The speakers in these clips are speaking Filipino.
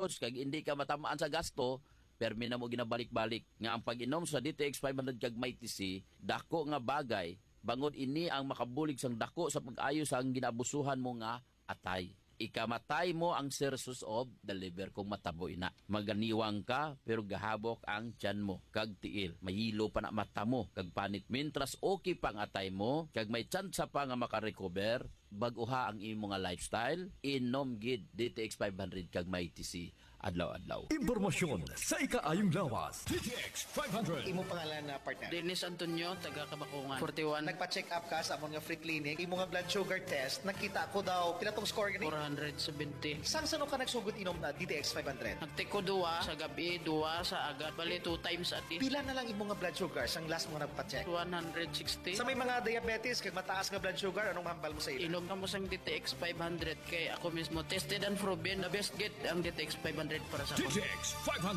foods kag hindi ka matamaan sa gasto, permi na mo ginabalik-balik nga ang pag-inom sa DTX 500 kag may TC dako nga bagay bangod ini ang makabulig sang dako sa pag-ayo sa ang ginabusuhan mo nga atay. Ikamatay mo ang sources of the liver kung mataboy na. Maganiwang ka pero gahabok ang tiyan mo kag tiil. Mahilo pa na mata mo kag panit. Mintras okay pang atay mo kag may tsansa pa nga makarecover baguha ang imo nga lifestyle, inom gid DTX 500 kag may TC adlaw-adlaw. Impormasyon sa ikaayong lawas. DTX 500. Imo pangalan na partner? Dennis Antonio, taga Kabakungan. 41. Nagpa-check up ka sa among nga free clinic. Imo nga blood sugar test, nakita ko daw pila tong score gani? 470. Sang sano ka nagsugod inom na DTX 500? Nagtiko duwa sa gabi, duwa sa agad. Bali 2 times a day. Pila na lang imo nga blood sugar sang last mo nagpa-check? 160. Sa may mga diabetes kag mataas nga blood sugar, anong mahambal mo sa ilo? Inom ka mo sang DTX 500 kay ako mismo tested and proven the best get ang DTX 500 para sa ako. DTX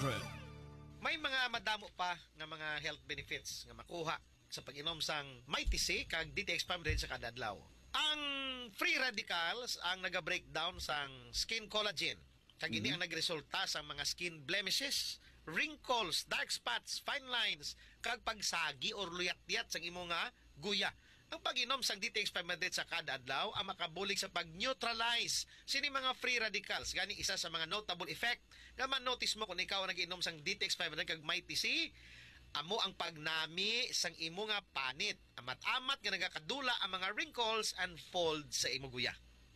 500. May mga madamo pa nga mga health benefits nga makuha sa pag-inom sang Mighty C kag DTX 500 sa kada adlaw. Ang free radicals ang naga-breakdown sang skin collagen. Kag ini ang nagresulta sa mga skin blemishes, wrinkles, dark spots, fine lines, kag pagsagi or luyat-luyat sang imo nga guya. Ang pag-inom sang DTX 500 sa kada adlaw ang makabulig sa pag-neutralize sini mga free radicals. Gani isa sa mga notable effect nga man-notice mo kung ikaw nag-inom sang DTX 500 kag Mighty C, amo ang pagnami sang imo nga panit. Amat-amat nga nagakadula ang mga wrinkles and folds sa imo guya.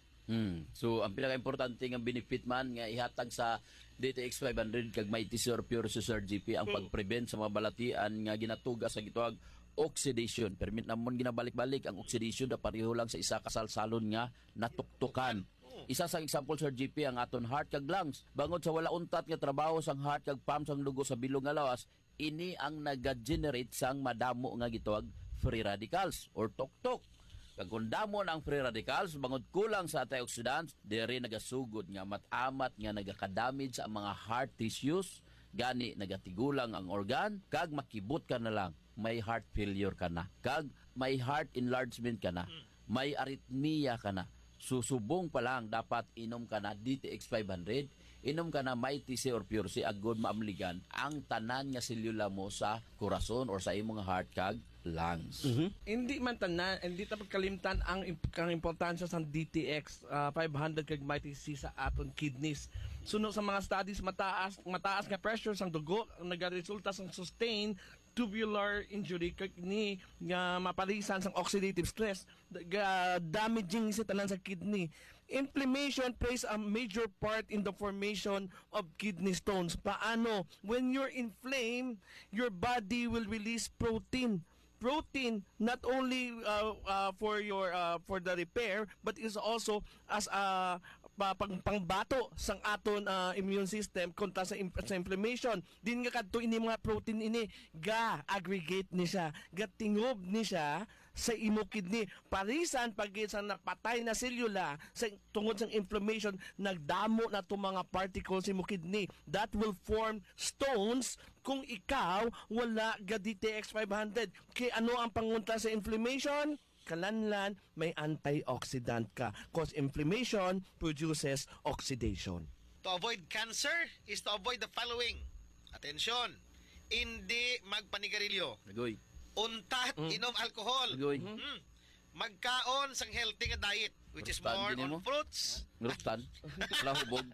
So ang pinaka-importante nga benefit man nga ihatag sa DTX 500 kag Mighty C or Pure Sir GP ang pag-prevent sa mga balatian nga ginatuga sa gituag oxidation. Permit namon ginabalik-balik ang oxidation na pareho lang sa isa kasalsalon nga natuktukan. Isa sa example Sir GP ang aton heart kag lungs. Bangod sa wala untat nga trabaho sang heart kag pump sang dugo sa bilog nga lawas, ini ang naga-generate sang madamo nga gituag free radicals or tuktok. Kag kung damo na ang free radicals, bangod kulang sa antioxidants, diri nagasugod nga matamat nga nagaka-damage sa mga heart tissues, gani nagatigulang ang organ, kag makibot ka na lang. May heart failure ka na, kag may heart enlargement ka na, may arrhythmia ka na. Susubong pa lang dapat inom ka na DTX 500, inom ka na Mighty C or Pure C agud maamligan ang tanan nga selula mo sa corazon or sa imong heart kag lungs. Hindi man tanan, hindi tapos kalimtan ang importansya sa DTX 500 kag Mighty C sa aton kidneys. Suno sa mga studies mataas nga pressure sang dugo ang nagaresulta sang sustained tubular injury kag ni nga mapalisan sang oxidative stress damaging sa tanan sa kidney. Inflammation plays a major part in the formation of kidney stones. Paano? When you're inflamed, your body will release protein not only for the repair but is also as a pangbato sang aton immune system kontra sa inflammation. Din nga kadto ini mga protein ini ga aggregate ni siya, ga tingob ni siya sa imo kidney. Parisan pag sa napatay na selula sa tungod sang inflammation, nagdamo na to mga particles sa imo kidney that will form stones kung ikaw wala ga DTX 500. Kay ano ang pangunta sa inflammation? Kalanlan, may antioxidant ka. Cause inflammation produces oxidation. To avoid cancer is to avoid the following. Atensyon, hindi magpanigarilyo. Nagoy. Untat, inom alcohol. Nagoy. Magkaon sang healthy nga diet, which is Rustan, more gini on mo? fruits. Ngrustan. Palahubog.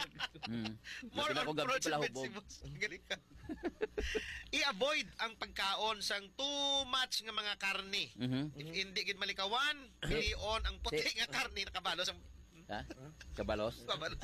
More Lakin ako on gabi fruits and palahubog. vegetables. Galing ka. I-avoid ang pagkaon sang too much nga mga karne. If hindi gid malikawan, pilion ang puti nga karne nakabalo sang Ha? Kabalos?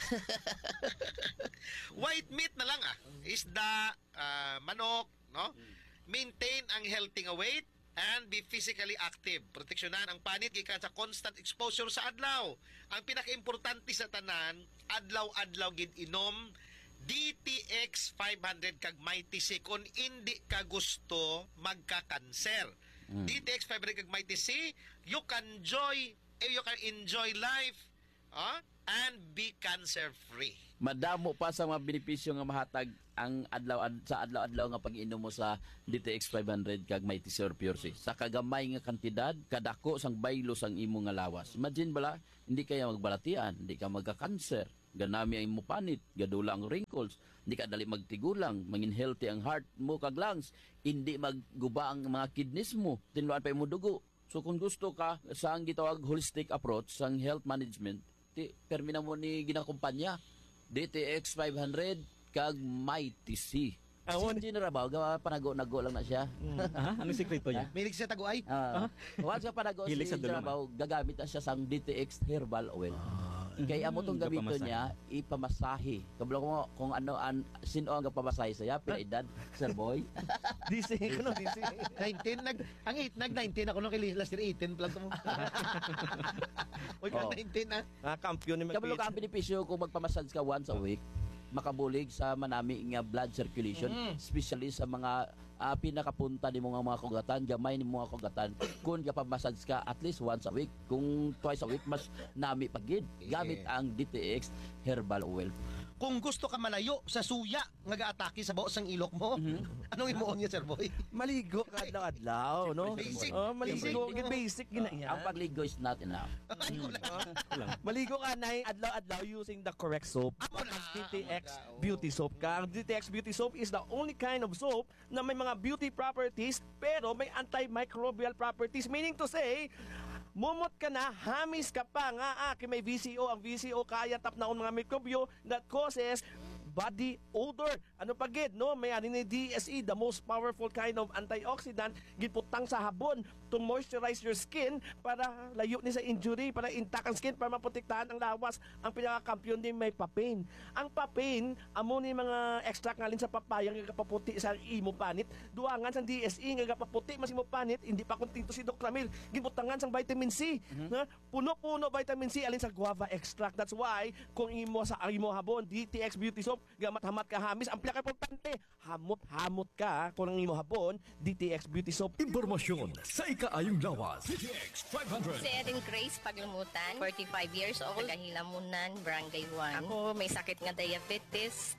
white meat na lang isda, manok, no? Maintain ang healthy nga weight and be physically active. Proteksyonan ang panit gikan sa constant exposure sa adlaw. Ang pinaka-importante sa tanan, adlaw-adlaw gid inom DTX 500 kag Mighty C kung hindi ka gusto magka-cancer. DTX 500 kag Mighty C, you can enjoy life and be cancer-free. Madamo pa sa mga benepisyo nga mahatag ang adlaw-adlaw nga pag-inom mo sa DTX 500 kag Mighty C or Pure C. Sa kagamay nga kantidad, kadako sang baylo sang imo nga lawas. Imagine bala, hindi kaya magbalatian, hindi ka magka-cancer, ganami ang mupanit, gadula ang wrinkles, hindi ka dali magtigulang, mangin healthy ang heart mo kag lungs, hindi magguba ang mga kidneys mo, tinluan pa mo dugo. So kung gusto ka sa ang gitawag holistic approach sang health management, termina mo ni ginakumpanya DTX 500 kag Mighty C. Si General gawa panago-nago lang na siya. Ano sikreto niya? Milig siya taguay. Once ka panago si Hilig sa General dulong, gagamit na siya sang DTX herbal oil. Kaya amo tong gamito Kapamasahe. niya ipamasahe. Kabalo ko kung ano sino ang gapamasahe saya pila edad, Sir Boy. DC, ano, DC. 19 nag-19 ako nung kay last year 18 plan mo. Oy ka Oh. 19 na. Kampiyon ni Kabalo ka ang benepisyo kung magpamassage ka once a week, makabulig sa manami nga blood circulation, especially sa mga pinakapunta ni mga kugatan, gamay ni mga kugatan. Kung kapamassage ka at least once a week, kung twice a week, mas nami pagid. Gamit ang DTX Herbal Oil. Kung gusto ka malayo sa suya nga gaatake sa baos ng ilok mo, anong imuon niya, Sir Boy? Maligo ka adlaw-adlaw, no? Basic. Maligo, basic gina Ang pagligo is not enough. Maligo ka na adlaw-adlaw using the correct soap. Ang DTX Beauty Soap ka. Ang DTX Beauty Soap is the only kind of soap na may mga beauty properties pero may antimicrobial properties. Meaning to say, mumot ka na, hamis ka pa nga may VCO. Ang VCO kaya tap na mga mikrobyo that causes body odor. Ano pa gid, no? May ani ni DSE, the most powerful kind of antioxidant, giputang sa habon to moisturize your skin para layo ni sa injury, para intact ang skin, para maprotektahan ang lawas. Ang pinakakampiyon din may papain. Ang papain, amo ni mga extract ngalin sa papaya nga kapaputi sa imo panit. Duangan sa DSE nga kapaputi mas imo panit, hindi pa kuntinto si Dr. Ramil. Giputangan sang vitamin C. Na puno-puno vitamin C alin sa guava extract. That's why kung imo sa imo habon DTX Beauty Soap, gamat-hamat ka hamis, ang pinaka-importante, hamot-hamot ka kung ang imo habon DTX Beauty Soap. Impormasyon sa ikaayong lawas. TTX 500. Si Erin Grace Paglumutan, 45 years old, taga-Hilamunan, Barangay 1. Ako may sakit nga diabetes,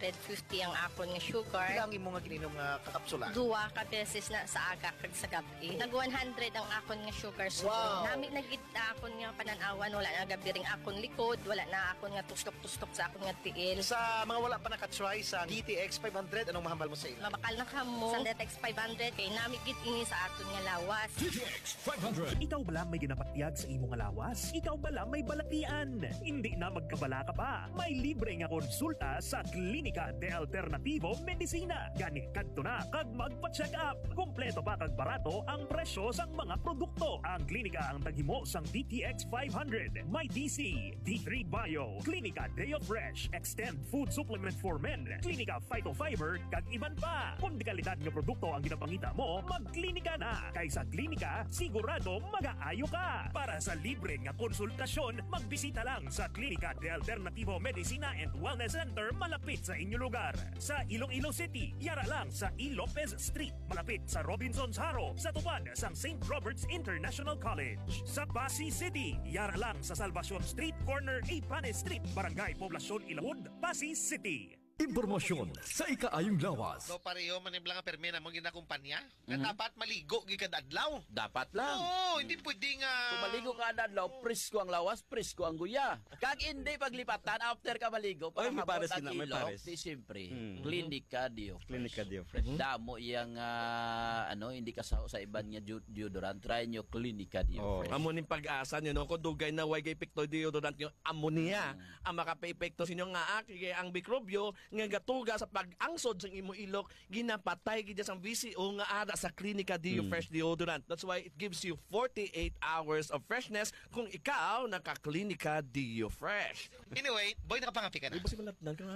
250 ang akon nga sugar. Ilang imo nga gininom nga kakapsula? Duwa ka beses na sa aga kag sa gabi. Nag 100 ang akon nga sugar. So, nami nagit akon nga pananawan, wala na gabi ring akon likod, wala na akon nga tustok-tustok sa akon nga tiil. Sa mga wala pa nakatry sa DTX 500, anong mahambal mo sa ila? Mabakal na kamo sa DTX 500 kay nami gid ini sa aton nga lawas. TTX 500. Ikaw bala may ginapatyag sa imong lawas? Ikaw bala may balatian? Hindi na magkabala ka pa. May libre nga konsulta sa Klinika de Alternativo Medicina. Gani kadto na kag magpa-check up. Kompleto pa kag barato ang presyo sang mga produkto. Ang klinika ang taghimo sang DTX 500, may DC, D3 Bio, Klinika Deo Fresh, Extend Food Supplement for Men, Klinika Phytofiber, kag iban pa. Kung di kalidad nga produkto ang ginapangita mo, magklinika na. Kaysa klinika, sigurado mag-aayo ka. Para sa libre nga konsultasyon, magbisita lang sa Klinika de Alternativo Medicina and Wellness Center malapit sa inyong lugar. Sa Iloilo City, yara lang sa E. Lopez Street, malapit sa Robinson's Haro, sa tupad sang St. Robert's International College. Sa Pasig City, yara lang sa Salvacion Street, corner A. Panes Street, Barangay Poblacion Ilawod, Pasig City. Impormasyon sa ikaayong lawas. So pareho manibla nga permena mo ginakumpanya nga dapat maligo gid kad adlaw. Dapat lang. Oo, hindi pwedeng Kung maligo ka na adlaw, presko ang lawas, presko ang guya. Kag hindi paglipatan, after ka maligo, Ay, may habot pares ang sila, may ilong, pares. di siyempre, Klinika Dio. Klinika Dio. Damo iyang hindi ka sa iban nga deodorant, try nyo Klinika Dio. Oh. Amo ning pag-asa nyo, no? Kung dugay na way kay pekto deodorant nyo, ammonia. Ang makapepekto sa inyo nga kaya ang mikrobyo nga gatuga sa pag-angsod sa imo ilok, ginapatay gid sa VCO nga ara sa Klinika Dio Fresh Deodorant. That's why it gives you 48 hours of freshness kung ikaw naka-Klinika Dio Fresh. Anyway, boy nakapangapi ka na. Di ba si Malatnan ka?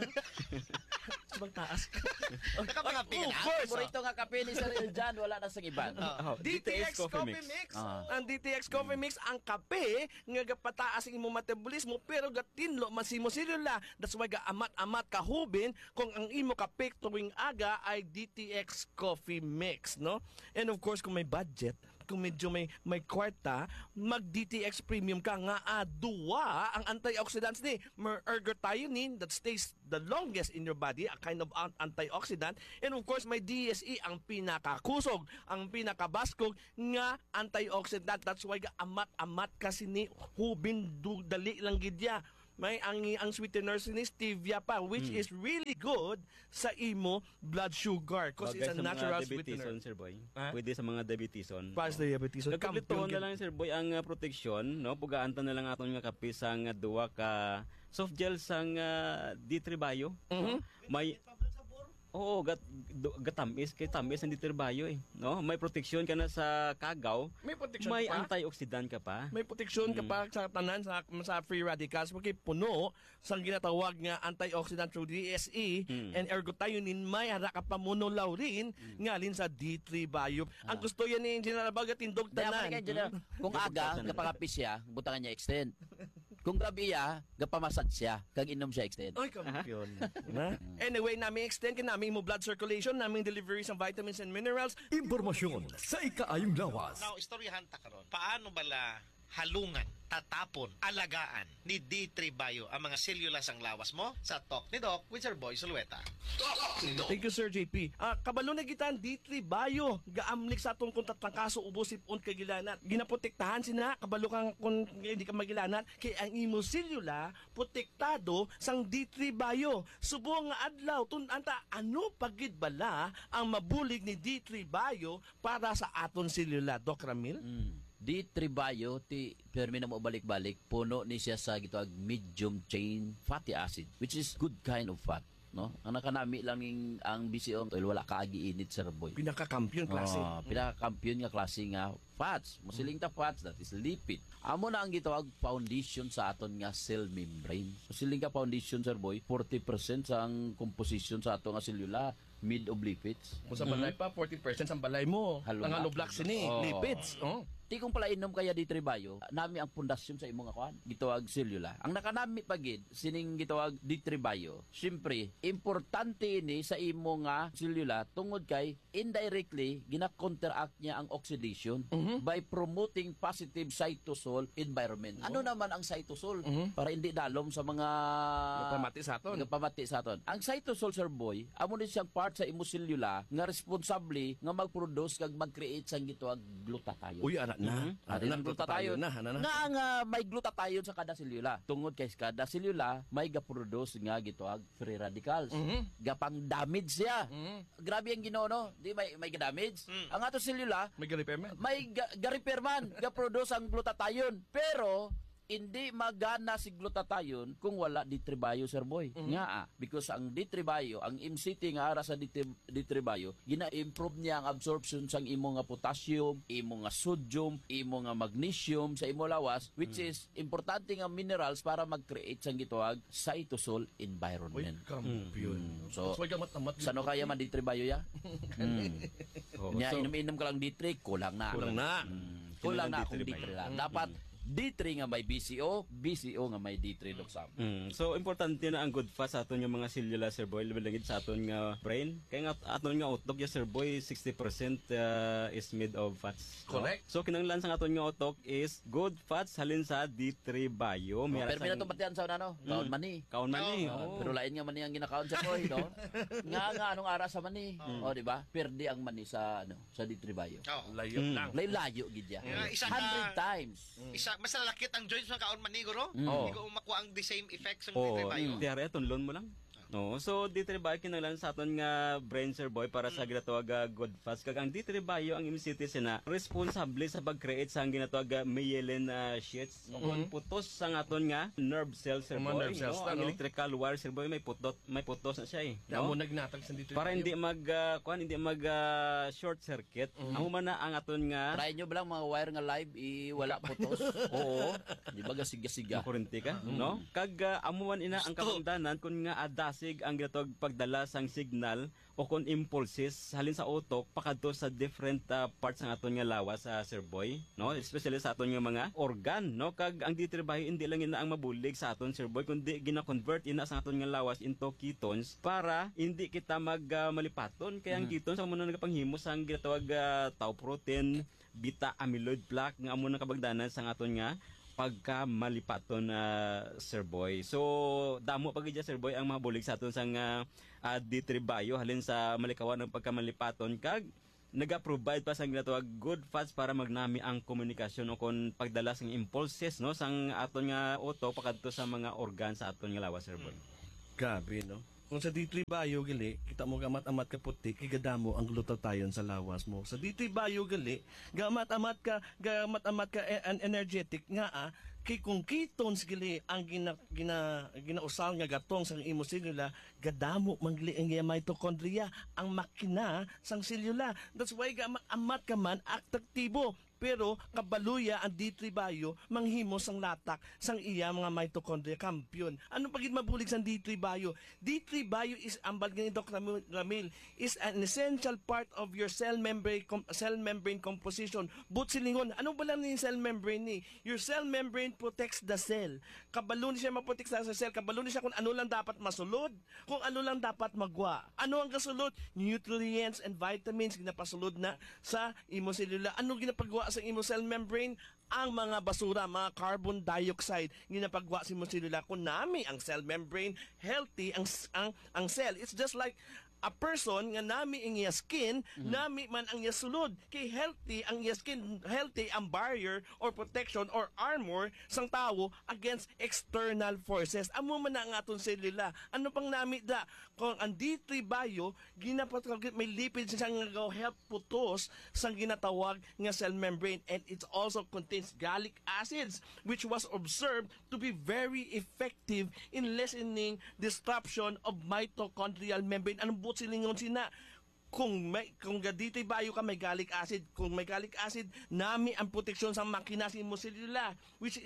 Sa bang taas ka? Nakapangapi ka na. Paborito nga kape ni Sir Eljan, wala na sa iban. DTX Coffee Mix. Ang DTX Coffee Mix ang kape nga gapataas ang imong metabolismo pero gatinlo masimo silula. That's why gaamat-amat kahubin kung ang imo kape tuwing aga ay DTX Coffee Mix, no? And of course kung may budget, kung medyo may kwarta, mag DTX Premium ka nga duwa ang antioxidants ni ergothioneine that stays the longest in your body, a kind of antioxidant, and of course may DSE ang pinakakusog, ang pinakabaskog nga antioxidant. That's why amat-amat kasi ni hubin dali lang gidya. may ang sweetener ni stevia pa, which is really good sa imo blood sugar because it's a natural sweetener. Sir Boy. Ha? Pwede sa mga diabeteson. Para sa diabetes. So, Nagkaplituon na lang Sir Boy ang proteksyon, no? Pugaan ta na lang aton nga kape sang duwa ka soft gel sang D3 Bio. May gatamis kay tamis ang D3 Bio no? May proteksyon ka na sa kagaw. May protection May ka pa? antioxidant ka pa. May proteksyon ka pa sa tanan sa free radicals porque puno sa ginatawag nga antioxidant through DSE and ergothioneine may ara ka pa monolaurin ngalin sa D3 Bio. Ang gusto yan ni General Baga tindog tanan. Kung aga, kapakapis siya, butangan niya extend. Kung gabi ya, gapamasad siya, kag inom siya extend. Ay, kampiyon. Anyway, namin extend ka namin mo blood circulation, namin delivery ng vitamins and minerals. Impormasyon sa ikaayong lawas. Now, istoryahan ta karon. Paano bala halungan, tatapon, alagaan ni D3 Bio ang mga sellulas ang lawas mo sa Talk ni Doc with Sir Boy Sulueta. Thank you, Sir JP. Kabalo na gitan D3 Bio, gaamlik sa atong kung tatlangkaso ubos sipon kay gilanat. Ginaprotektahan sina kabalo kang kung hindi ka magilanat kay ang imo selula protektado sang D3 Bio. Subong nga adlaw anta ano pagid bala ang mabulig ni D3 Bio para sa aton selula, Doc Ramil? D3 Bio, permi na mo balik-balik, puno ni siya sa gitawag medium chain fatty acid, which is good kind of fat. No? Ang nakanami lang ang BCO, wala kaagi-init, Sir Boy. Pinaka-kampiyon klase. Pinaka-kampiyon nga klase nga fats. Musiling ta fats, that is lipid. Amo na ang gitawag foundation sa aton nga cell membrane. Musiling ka foundation, Sir Boy, 40% sa ang composition sa aton nga selula made of lipids. Kung sa balay pa, 40% ang balay mo. Halo Ang na. halo black sini, lipids. Ti kung pala inom kaya D3 Bio, nami ang pundasyon sa imong akuan, gitawag selula. Ang nakanami pagid sining gitawag D3 Bio. Syempre, importante ini sa imo nga selula tungod kay indirectly gina-counteract niya ang oxidation by promoting positive cytosol environment. Ano naman ang cytosol? Para hindi dalom sa mga Pamati sa aton. pamati sa aton. Ang cytosol, Sir Boy, amo ni siyang part sa imo selula nga responsable nga mag-produce kag mag-create sang gitawag glutathione. Uy, anak na. Ano Anak glutathione na. nga nga may glutathione sa kada selula. Tungod kay kada selula may ga-produce nga gitawag free radicals. Gapang damage siya. Grabe ang Ginoo no. Di may ga-damage. Ang ato selula May repair man. may ga-repair man, ga-produce ang glutathione. Pero hindi magana si glutathione kung wala D3 Bio, Sir Boy. Nga because ang D3 Bio, ang MCT nga ara sa D3 Bio, gina-improve niya ang absorption sang imo nga potassium, imo nga sodium, imo nga magnesium sa imo lawas, which is importante nga minerals para mag-create sang gitawag cytosol Uy, environment. kampiyon. So, Mas gamat-amat. sano kaya man D3 Bio ya? Nya so- inom-inom ka lang D3, kulang na. Kulang na. Kulang na D3 kung D3 lang. Dapat D3 nga may BCO, BCO nga may D3 Doksam. So importante na ang good fat sa aton yung mga selula, Sir Boy, labalangit sa aton nga brain. Kaya nga aton nga utok ya, Sir Boy, 60% is made of fats. Correct. So kinanglan sa aton nga utok is good fats halin sa D3 Bio. Pero minato batian sa ano? Kaon mani. Kaon man ni. Pero lain nga mani ang ginakaon sa boy, no? nga anong ara sa mani. O di ba? Perdi ang mani sa sa D3 Bio. Oh. Layo lang. Layo gid ya. Isa ka- 100 times. Mas lalakit ang joints ng kaon maniguro. Oo. Hindi ko makuha ang the same effects ng Oh, D3 Bio. tiyari tunlon mo lang. No, so D3 Bio kinanglan sa aton nga brain, Sir Boy, para sa ginatawag good fats. Kag ang D3 Bio ang MCT sina responsable sa pag-create sa ang ginatawag myelin sheaths. Kung putos sa aton nga nerve cells, Sir Mga Boy, nerve cells, no? Ang ano? electrical wire, Sir Boy, may putos na siya eh. Amo No? nagnatag sa dito. Para hindi mag short circuit. Amo man na ang aton nga Try nyo ba lang mga wire nga live wala putos? Oo. Di ba gasiga-siga? makurente ka, no? Kag amo man ina ang kamangdanan kun nga adasig ang ginatawag pagdala sang signal o kon impulses halin sa utok pakadto sa different parts ng aton nga lawas sa Sir Boy, no? Especially sa aton nga mga organ, no? Kag ang D3 Bio hindi lang ina ang mabulig sa aton, Sir Boy, kundi gina-convert ina sa aton nga lawas into ketones para hindi kita malipaton. Kaya ang ketones amo na nagapanghimo sang ginatawag tau protein, beta amyloid plaque nga amo na kabagdanan sa aton nga pagka malipaton Sir Boy. So damo pagidya, Sir Boy, ang mabulig sa aton sang D3 Bio halin sa malikawan ng pagka malipaton kag naga-provide pa sang ginatawag good fats para magnami ang komunikasyon o kon pagdala sang impulses no sang aton nga utok pakadto sa mga organ sa aton nga lawas, Sir Boy. Grabe, no? Kung sa D3 Bayo gali, kita mo gamat-amat ka puti, kigadamo ang glutatayon sa lawas mo. Sa D3 Bayo gali, gamat-amat ka energetic nga kay kung ketones gali ang ginausal nga gatong sang imo selula, gadamo mangli ang mitochondria, ang makina sang selula. That's why gamat-amat ka man aktibo. Pero kabaluya ang D3 Bayo manghimo sang latak sang iya mga mitochondria kampiyon. Ano pagit mabulig sang D3 Bayo? D3 Bayo is ambal ni Dr. Ramil is an essential part of your cell membrane composition. But silingon, ano ba lang ni cell membrane ni? Your cell membrane protects the cell. Kabalo ni siya maprotek sa cell, kabalo ni siya kung ano lang dapat masulod, kung ano lang dapat magwa. Ano ang kasulod? Nutrients and vitamins ginapasulod na sa imo selula. Ano ginapagwa sa imo cell membrane? Ang mga basura, mga carbon dioxide ginapagwa sa imo selula. Kung nami ang cell membrane healthy ang cell, it's just like a person nga nami ang iya skin, nami man ang iya sulod. Kay healthy ang iya skin, healthy ang barrier or protection or armor sang tawo against external forces. Amo man ang aton selula. Ano pang nami da? Kung ang D3 Bayo, may lipids siya nga help putos sang ginatawag nga cell membrane, and it also contains gallic acids which was observed to be very effective in lessening disruption of mitochondrial membrane. Anong silingon sina kung D3 Bayo ka may gallic acid, kung may gallic acid nami ang proteksyon sa makina sa imo selula, which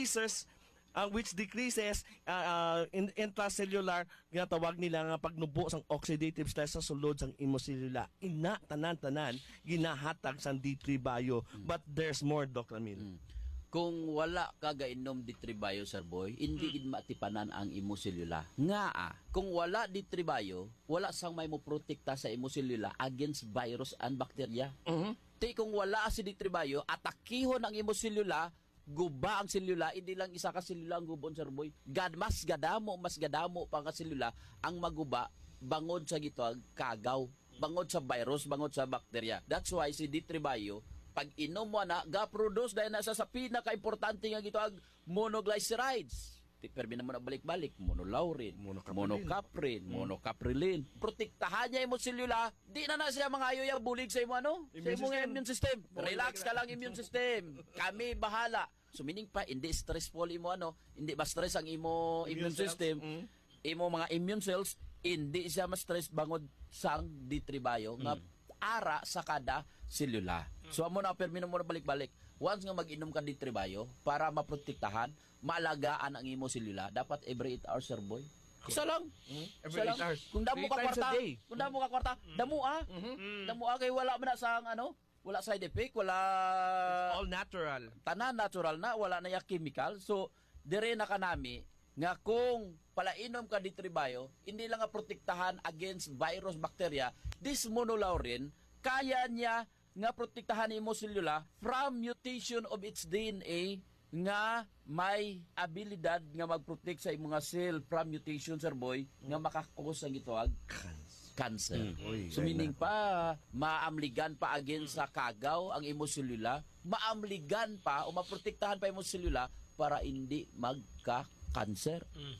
decreases intracellular ginatawag nila nga pagnubo sang oxidative stress sa sulod sang imo selula. Ina tanan ginahatag sang D3 Bayo, but there's more, Dr. Ramil. Kung wala ka gainom D3 Bayo, Sir Boy, hindi gid matipanan ang imo selula. Kung wala D3 Bayo, wala sang may mo protekta sa imo selula against virus and bacteria. Kung wala si D3 Bayo, atakihon ang imo selula, guba ang selula, hindi lang isa ka selula ang gubon, Sir Boy. Mas gadamo pa nga selula ang maguba bangod sa gitawag kagaw, bangod sa virus, bangod sa bacteria. That's why si D3 Bayo, pag inom mo na, ga-produce dahil nasa sa pinaka-importante nga gitawag monoglycerides. Permi na mo na balik-balik, monolaurin, monocaprilin. Protektahan niya yung selula, di na siya mga ayaw bulig sa imo sa imong immune system. Relax ka lang immune system. Kami bahala. So meaning pa, hindi stressful imo hindi ba stress ang imo immune system, imo mga immune cells, hindi siya ma-stress bangod sang D3 Bayo nga ara sa kada selula. So amo na permi na mo na balik-balik. Once nga mag-inom ka D3 Bayo para maprotektahan, maalagaan ang imo selula, dapat every 8 hours, Sir Boy. Isa lang. Every 8 hours. Kung damo ka kwarta, damo kay wala man na sang wala side effect, wala, it's all natural. Tanan natural na, wala na ya chemical. So dire na kanami nga kung palainom ka D3 Bayo, hindi lang nga protektahan against virus, bacteria, this monolaurin kaya niya nga protektahan imo selula from mutation of its DNA nga may abilidad nga mag-protect sa imong mga cell from mutation, Sir Boy, nga makakos ang gitawag cancer. So meaning pa, maamligan pa against sa kagaw ang imo selula, maamligan pa o maprotektahan pa imo selula para hindi magka-cancer.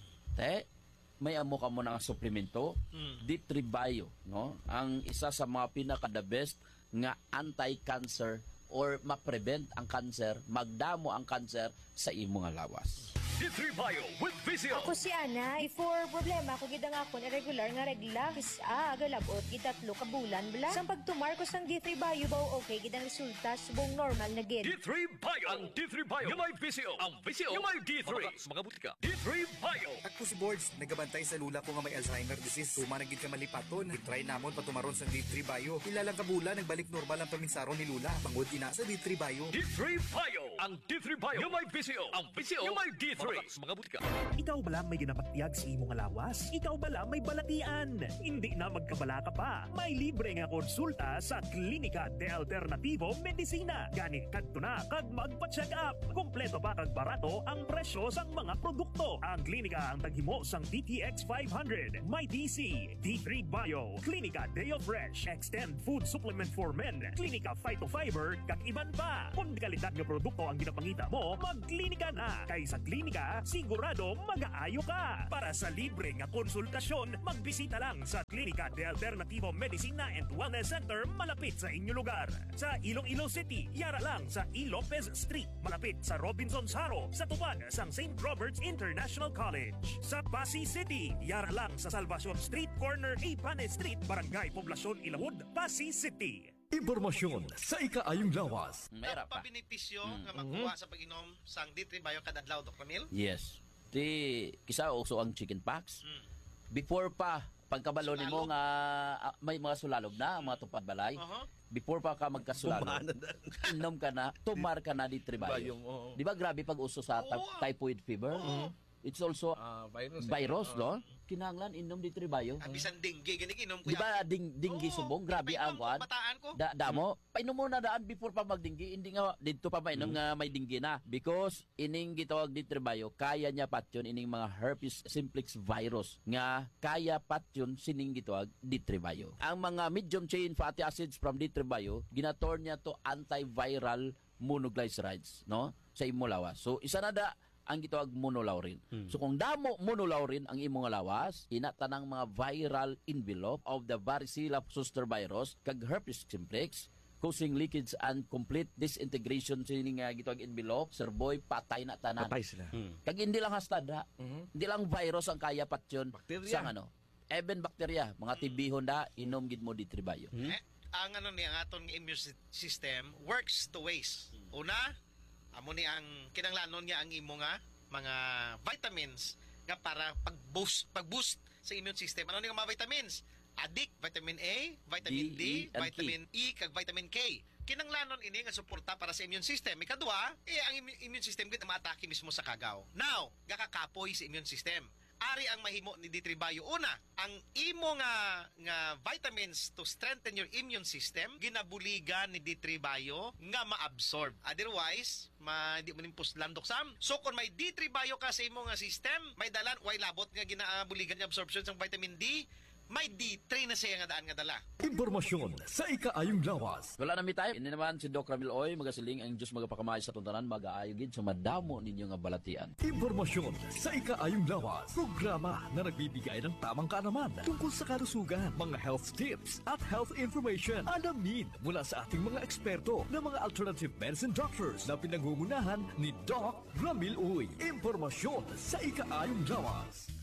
May amo ka mo ng suplemento, D3 Bayo, no? Ang isa sa mga pinaka-the best nga anti-cancer or ma-prevent ang cancer, magdamo ang cancer sa imong lawas. D3 Bayo with Visio. Ako si Ana. Before problema ko gid nga akon irregular nga regla. Agalabot gid 3 ka bulan bala. Sang pagtumar ko sang D3 Bayo ba okay gid ang resulta subong normal na gid. D3 Bayo. Ang D3 Bayo. Yung may Visio. Ang Visio. Yung may D3. Mga butika. D3 Bayo. Ako si Boards, nagabantay sa lula ko nga may Alzheimer disease. Tuma na gid ka malipaton. I-try namon patumaron sa D3 Bayo. Ilang kabulan nagbalik normal ang paminsaron ni lula. Bangod ina sa D3 Bayo. D3 Bayo. ang D3 Bio nga may VCO. Ang VCO nga may D3. Sa mga butika. Ikaw ba lang may ginapatyag sa imong lawas? Ikaw ba lang may balatian? Hindi na magkabala ka pa. May libre nga konsulta sa Klinika de Alternativo Medicina. Gani kadto na kag magpa-check up. Kompleto pa kag barato ang presyo sang mga produkto. Ang klinika ang taghimo sang DTX 500, My DC, D3 Bio, Klinika Deo Fresh, Extend Food Supplement for Men, Klinika Phytofiber, kag iban pa. Kung kalidad nga produkto ang ginapangita mo, magklinika na. Kay sa klinika, sigurado mag-aayo ka. Para sa libre nga konsultasyon, magbisita lang sa Klinika de Alternativo Medicina and Wellness Center malapit sa inyo lugar. Sa Iloilo City, yara lang sa E. Lopez Street, malapit sa Robinson Saro, sa tupad sang St. Robert's International College. Sa Pasig City, yara lang sa Salvacion Street, corner Ipane Street, Barangay Poblacion, Ilawod, Pasig City. Impormasyon sa ikaayong lawas. Mayroon pa. Pabenepisyo nga makuha sa pag-inom sang D3 Bio kada adlaw, Dr. Camille? Yes. Kisa uso ang chicken pox. Before pa, pagkabalo nimo nga may mga sulalog na, mga tupad balay. Before pa ka magkasulalog, inom ka na, tumar ka na D3 Bio. Di ba grabe pag uso sa typhoid fever? It's also virus, no? Kinahanglan inom D3 Bio. Bisan dengue gani inom ko. Di ba dinggi subong? Grabe ang kwan. Bataan ko. Damo, painom mo na daan before pa magdinggi. Hindi nga dito pa mainom nga may dinggi na. Because ining gitawag D3 Bio, kaya niya patyon ining mga herpes simplex virus nga kaya patyon sining gitawag D3 Bio. Ang mga medium chain fatty acids from D3 Bio, ginator niya to antiviral monoglycerides, no? Sa imo lawas. So isa na da ang gitawag monolaurin. So kung damo monolaurin ang imong lawas, ina tanang mga viral envelope of the varicella zoster virus kag herpes simplex causing leakage and complete disintegration sining nga gitawag envelope, serboy patay na tanan. Patay sila. Kag hindi lang hastad hindi lang virus ang kaya patyon sa ano. Even bacteria, mga tibihon da inom gid mo D3 Bio. Ang ano ni ang aton immune system works two ways. Una, amo ni ang kinanglanon niya ang imo nga mga vitamins nga para pag-boost sa immune system. Ano ni nga mga vitamins? Adik, vitamin A, vitamin D, vitamin E, kag vitamin K. Kinanglanon ini nga suporta para sa immune system. Ikadua, ang immune system gid maatake mismo sa kagaw. Now, gakakapoy sa immune system. Ari ang mahimo ni D3 Bio. Una, ang imo nga vitamins to strengthen your immune system, ginabuligan ni D3 Bio nga ma-absorb. Otherwise, di mo nimpos landok sam. So, kung may D3 Bio ka sa imo nga system, may dalan, way labot nga ginabuligan ni absorption sa vitamin D, may D3 na siya nga daan nga dala. Impormasyon sa ikaayong lawas. Wala na mi tayo. Ini naman si Doc Ramil Oy, magasiling ang Diyos magapakamay sa tuntanan, mag-aayogin sa madamo ninyo nga balatian. Impormasyon sa ikaayong lawas. Programa na nagbibigay ng tamang kaalaman tungkol sa kalusugan, mga health tips at health information. Alamin mula sa ating mga eksperto na mga alternative medicine doctors na pinangungunahan ni Doc Ramil Oy. Impormasyon sa ikaayong lawas.